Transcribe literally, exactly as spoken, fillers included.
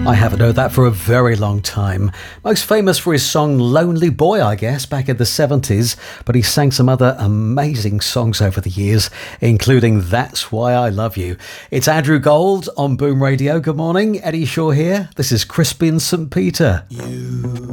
I haven't heard that for a very long time. Most famous for his song Lonely Boy, I guess, back in the seventies, but he sang some other amazing songs over the years, including That's Why I Love You. It's Andrew Gold on Boom Radio. Good morning, Eddie Shaw here. This is Crispin Saint Peter. You